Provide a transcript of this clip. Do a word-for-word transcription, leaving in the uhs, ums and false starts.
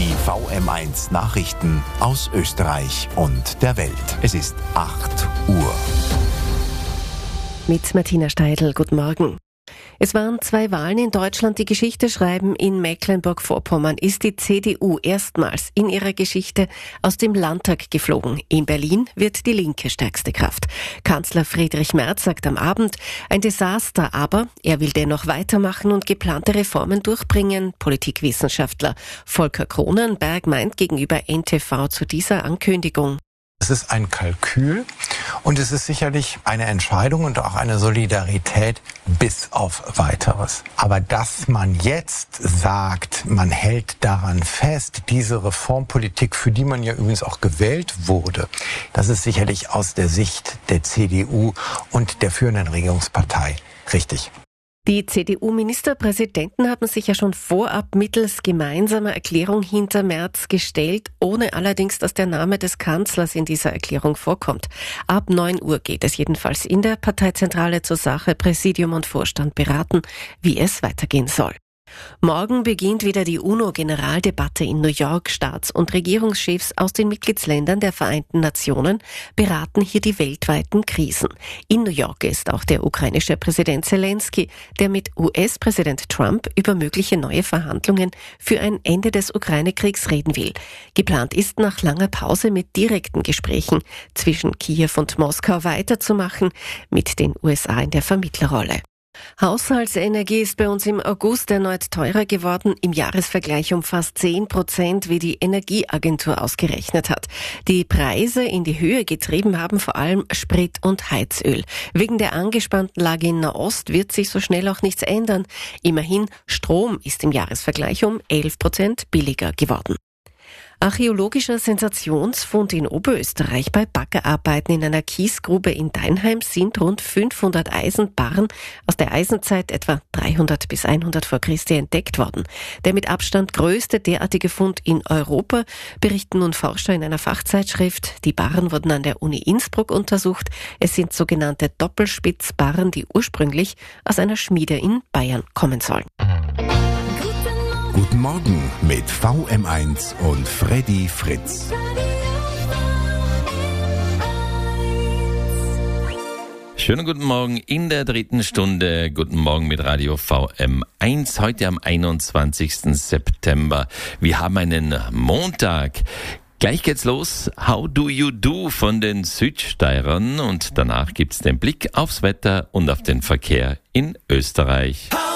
Die V M eins Nachrichten aus Österreich und der Welt. Es ist acht Uhr. Mit Martina Steidl, guten Morgen. Es waren zwei Wahlen in Deutschland, die Geschichte schreiben. In Mecklenburg-Vorpommern ist die C D U erstmals in ihrer Geschichte aus dem Landtag geflogen. In Berlin wird die Linke stärkste Kraft. Kanzler Friedrich Merz sagt am Abend, ein Desaster, aber er will dennoch weitermachen und geplante Reformen durchbringen. Politikwissenschaftler Volker Kronenberg meint gegenüber N T V zu dieser Ankündigung: Es ist ein Kalkül und es ist sicherlich eine Entscheidung und auch eine Solidarität bis auf Weiteres. Aber dass man jetzt sagt, man hält daran fest, diese Reformpolitik, für die man ja übrigens auch gewählt wurde, das ist sicherlich aus der Sicht der C D U und der führenden Regierungspartei richtig. Die C D U-Ministerpräsidenten hatten sich ja schon vorab mittels gemeinsamer Erklärung hinter Merz gestellt, ohne allerdings, dass der Name des Kanzlers in dieser Erklärung vorkommt. Ab neun Uhr geht es jedenfalls in der Parteizentrale zur Sache. Präsidium und Vorstand beraten, wie es weitergehen soll. Morgen beginnt wieder die UNO-Generaldebatte in New York. Staats- und Regierungschefs aus den Mitgliedsländern der Vereinten Nationen beraten hier die weltweiten Krisen. In New York ist auch der ukrainische Präsident Zelensky, der mit U S-Präsident Trump über mögliche neue Verhandlungen für ein Ende des Ukraine-Kriegs reden will. Geplant ist, nach langer Pause mit direkten Gesprächen zwischen Kiew und Moskau weiterzumachen, mit den U S A in der Vermittlerrolle. Haushaltsenergie ist bei uns im August erneut teurer geworden, im Jahresvergleich um fast zehn Prozent, wie die Energieagentur ausgerechnet hat. Die Preise in die Höhe getrieben haben vor allem Sprit und Heizöl. Wegen der angespannten Lage in Nahost wird sich so schnell auch nichts ändern. Immerhin, Strom ist im Jahresvergleich um elf Prozent billiger geworden. Archäologischer Sensationsfund in Oberösterreich. Bei Baggerarbeiten in einer Kiesgrube in Deinheim sind rund fünfhundert Eisenbarren aus der Eisenzeit etwa dreihundert bis hundert vor Christi entdeckt worden. Der mit Abstand größte derartige Fund in Europa, berichten nun Forscher in einer Fachzeitschrift. Die Barren wurden an der Uni Innsbruck untersucht. Es sind sogenannte Doppelspitzbarren, die ursprünglich aus einer Schmiede in Bayern kommen sollen. Guten Morgen mit V M eins und Freddy Fritz. Schönen guten Morgen in der dritten Stunde. Guten Morgen mit Radio V M eins. Heute am einundzwanzigsten September. Wir haben einen Montag. Gleich geht's los. How do you do von den Südsteirern? Und danach gibt's den Blick aufs Wetter und auf den Verkehr in Österreich.